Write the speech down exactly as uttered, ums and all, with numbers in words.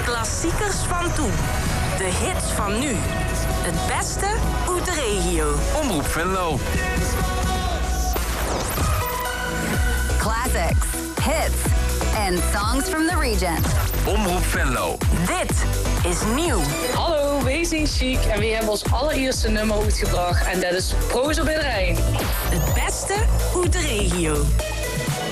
Klassiekers van toen. De hits van nu. Het beste uit de regio. Omroep Venlo. Classics, hits and songs from the region. Omroep Venlo. Dit is nieuw. Hallo, wij zijn Chic en we hebben ons allereerste nummer uitgebracht. En dat is Prozo bij de Rijn. Het beste uit de regio.